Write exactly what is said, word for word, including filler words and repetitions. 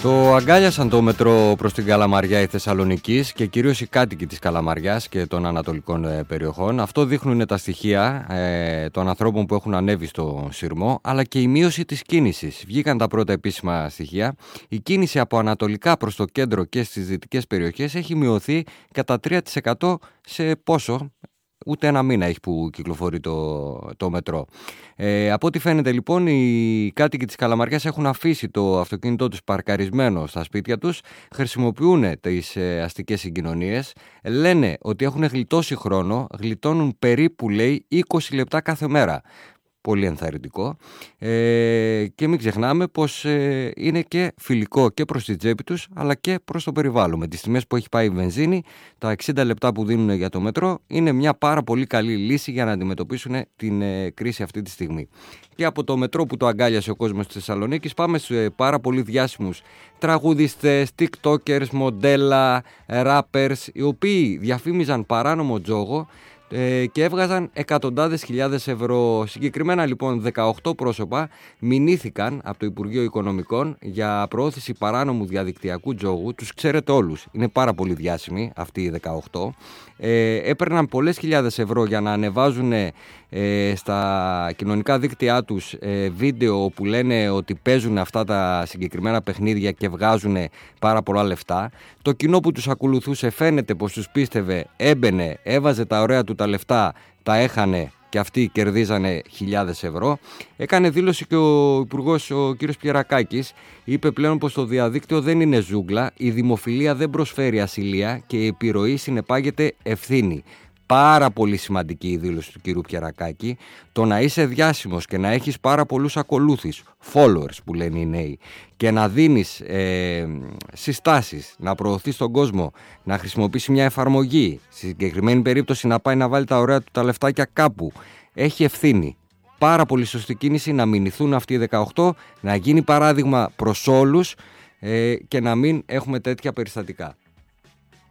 Το αγκάλιασαν το μετρό προς την Καλαμαριά η Θεσσαλονικής και κυρίως οι κάτοικοι της Καλαμαριάς και των ανατολικών ε, περιοχών. Αυτό δείχνουν τα στοιχεία ε, των ανθρώπων που έχουν ανέβει στο σειρμό, αλλά και η μείωση της κίνησης. Βγήκαν τα πρώτα επίσημα στοιχεία. Η κίνηση από ανατολικά προς το κέντρο και στις δυτικές περιοχές έχει μειωθεί κατά τρία τοις εκατό σε πόσο? Ούτε ένα μήνα έχει που κυκλοφορεί το, το μετρό. Ε, από ό,τι φαίνεται λοιπόν, οι κάτοικοι της Καλαμαριάς έχουν αφήσει το αυτοκίνητό τους παρκαρισμένο στα σπίτια τους, χρησιμοποιούν τις ε, αστικές συγκοινωνίες, λένε ότι έχουν γλιτώσει χρόνο, γλιτώνουν περίπου, λέει, είκοσι λεπτά κάθε μέρα. Πολύ ενθαρρυντικό, ε, και μην ξεχνάμε πως ε, είναι και φιλικό και προς τη τσέπη τους αλλά και προς το περιβάλλον. Με τις τιμές που έχει πάει η βενζίνη, τα εξήντα λεπτά που δίνουν για το μετρό είναι μια πάρα πολύ καλή λύση για να αντιμετωπίσουν την ε, κρίση αυτή τη στιγμή. Και από το μετρό που το αγκάλιασε ο κόσμος της Θεσσαλονίκης πάμε σε πάρα πολύ διάσημους τραγουδιστές, tiktokers, μοντέλα, rappers, οι οποίοι διαφήμιζαν παράνομο τζόγο και έβγαζαν εκατοντάδες χιλιάδες ευρώ. Συγκεκριμένα λοιπόν δεκαοκτώ πρόσωπα μηνύθηκαν από το Υπουργείο Οικονομικών για προώθηση παράνομου διαδικτυακού τζόγου. Τους ξέρετε όλους, είναι πάρα πολύ διάσημοι αυτοί οι δεκαοκτώ. Ε, έπαιρναν πολλές χιλιάδες ευρώ για να ανεβάζουν ε, στα κοινωνικά δίκτυά τους ε, βίντεο που λένε ότι παίζουν αυτά τα συγκεκριμένα παιχνίδια και βγάζουν πάρα πολλά λεφτά. Το κοινό που τους ακολουθούσε φαίνεται πως τους πίστευε, έμπαινε, έβαζε τα ωραία του τα λεφτά, τα έχανε και αυτοί κερδίζανε χιλιάδες ευρώ. Έκανε δήλωση και ο Υπουργός, ο κύριος Πιερακάκης, είπε πλέον πως το διαδίκτυο δεν είναι ζούγκλα, η δημοφιλία δεν προσφέρει ασυλία και η επιρροή συνεπάγεται ευθύνη. Πάρα πολύ σημαντική η δήλωση του κύριου Πιερακάκη. Το να είσαι διάσημος και να έχεις πάρα πολλούς ακολούθους, followers που λένε οι νέοι, και να δίνεις ε, συστάσεις, να προωθείς τον κόσμο να χρησιμοποιήσει μια εφαρμογή, στη συγκεκριμένη περίπτωση να πάει να βάλει τα ωραία του τα λεφτάκια κάπου, έχει ευθύνη. Πάρα πολύ σωστή κίνηση να μηνυθούν αυτοί οι δεκαοκτώ, να γίνει παράδειγμα προς όλους ε, και να μην έχουμε τέτοια περιστατικά.